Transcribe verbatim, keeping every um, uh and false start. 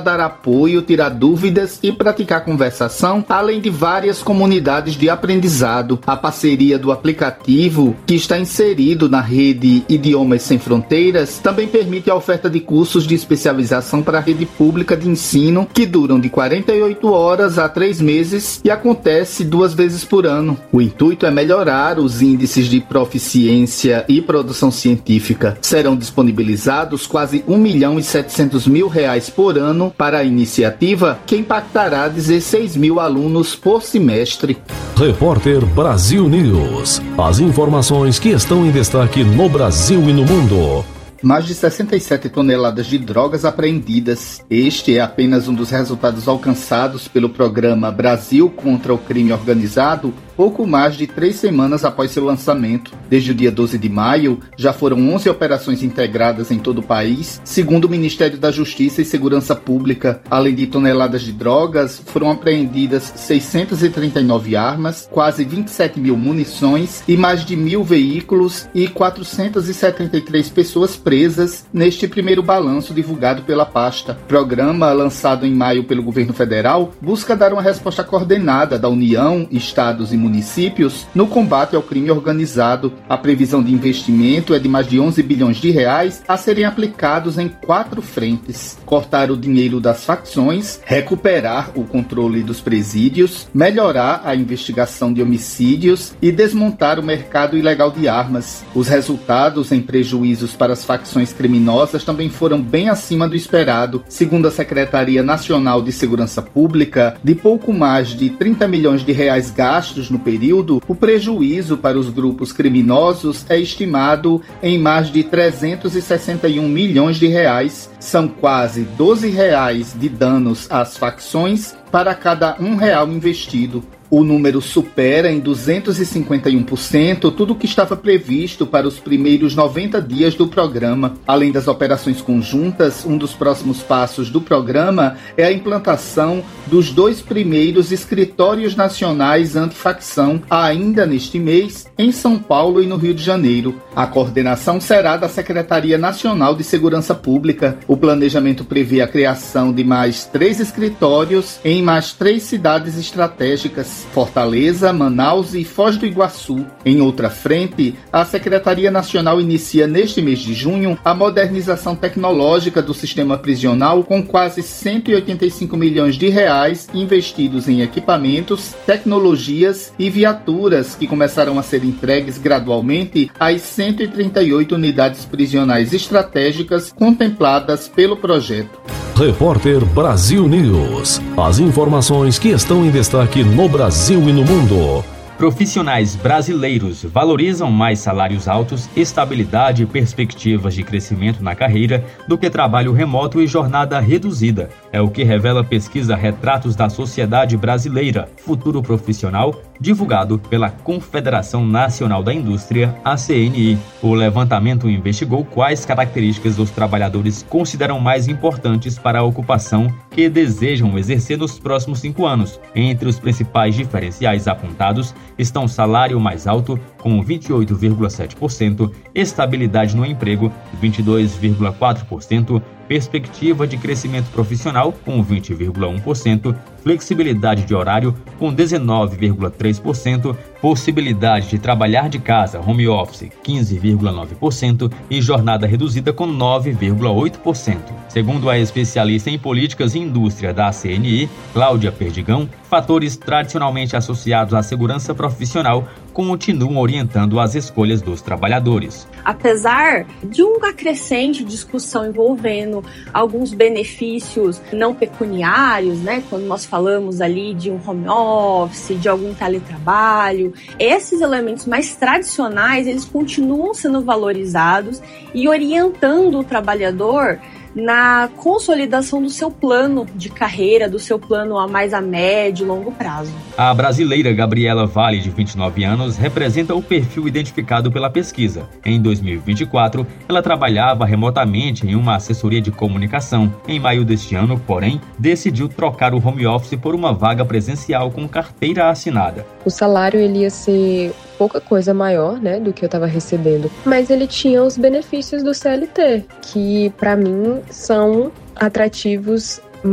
dar apoio, tirar dúvidas e praticar conversação, além de várias comunidades de aprendizado. A parceria do aplicativo, que está inserido na rede Idiomas Sem Fronteiras, também permite a oferta de cursos de especialização para a rede pública de ensino, que duram de quarenta e oito horas a três meses e acontece duas vezes por ano. O intuito é melhorar os índices de proficiência e produção científica. Serão disponibilizados quase um milhão e setecentos mil reais por ano para a iniciativa, que impactará dezesseis mil alunos por semestre. Repórter Brasil News. As informações que estão em destaque no Brasil e no mundo. Mais de sessenta e sete toneladas de drogas apreendidas. Este é apenas um dos resultados alcançados pelo programa Brasil contra o Crime Organizado, pouco mais de três semanas após seu lançamento. Desde o dia doze de maio, já foram onze operações integradas em todo o país, segundo o Ministério da Justiça e Segurança Pública. Além de toneladas de drogas, foram apreendidas seiscentas e trinta e nove armas, quase vinte e sete mil munições e mais de mil veículos e quatrocentas e setenta e três pessoas presas neste primeiro balanço divulgado pela pasta. O programa, lançado em maio pelo governo federal, busca dar uma resposta coordenada da União, estados e municípios no combate ao crime organizado. A previsão de investimento é de mais de onze bilhões de reais a serem aplicados em quatro frentes: cortar o dinheiro das facções, recuperar o controle dos presídios, melhorar a investigação de homicídios e desmontar o mercado ilegal de armas. Os resultados em prejuízos para as facções criminosas também foram bem acima do esperado. Segundo a Secretaria Nacional de Segurança Pública, de pouco mais de trinta milhões de reais gastos no período, o prejuízo para os grupos criminosos é estimado em mais de trezentos e sessenta e um milhões de reais. São quase doze reais de danos às facções para cada um real investido. O número supera em duzentos e cinquenta e um por cento tudo o que estava previsto para os primeiros noventa dias do programa. Além das operações conjuntas, um dos próximos passos do programa é a implantação dos dois primeiros escritórios nacionais antifacção, ainda neste mês, em São Paulo e no Rio de Janeiro. A coordenação será da Secretaria Nacional de Segurança Pública. O planejamento prevê a criação de mais três escritórios em mais três cidades estratégicas: Fortaleza, Manaus e Foz do Iguaçu. Em outra frente, a Secretaria Nacional inicia neste mês de junho a modernização tecnológica do sistema prisional, com quase cento e oitenta e cinco milhões de reais investidos em equipamentos, tecnologias e viaturas que começarão a ser entregues gradualmente às cento e trinta e oito unidades prisionais estratégicas contempladas pelo projeto. Repórter Brasil News. As informações que estão em destaque no Brasil e no mundo. Profissionais brasileiros valorizam mais salários altos, estabilidade e perspectivas de crescimento na carreira do que trabalho remoto e jornada reduzida. É o que revela a pesquisa Retratos da Sociedade Brasileira, Futuro Profissional, divulgado pela Confederação Nacional da Indústria, a C N I. O levantamento investigou quais características os trabalhadores consideram mais importantes para a ocupação que desejam exercer nos próximos cinco anos. Entre os principais diferenciais apontados estão salário mais alto, com vinte e oito vírgula sete por cento, estabilidade no emprego, vinte e dois vírgula quatro por cento, perspectiva de crescimento profissional, com vinte vírgula um por cento, flexibilidade de horário, com dezenove vírgula três por cento, possibilidade de trabalhar de casa, home office, quinze vírgula nove por cento e jornada reduzida, com nove vírgula oito por cento. Segundo a especialista em políticas e indústria da C N I, Cláudia Perdigão, fatores tradicionalmente associados à segurança profissional continuam orientando as escolhas dos trabalhadores. Apesar de uma crescente discussão envolvendo alguns benefícios não pecuniários, né, quando nós falamos ali de um home office, de algum teletrabalho, esses elementos mais tradicionais, eles continuam sendo valorizados e orientando o trabalhador na consolidação do seu plano de carreira, do seu plano a mais a médio e longo prazo. A brasileira Gabriela Vale, de vinte e nove anos, representa o perfil identificado pela pesquisa. Em dois mil e vinte e quatro, ela trabalhava remotamente em uma assessoria de comunicação. Em maio deste ano, porém, decidiu trocar o home office por uma vaga presencial com carteira assinada. O salário ele ia ser pouca coisa maior, né, do que eu estava recebendo, mas ele tinha os benefícios do C L T, que para mim são atrativos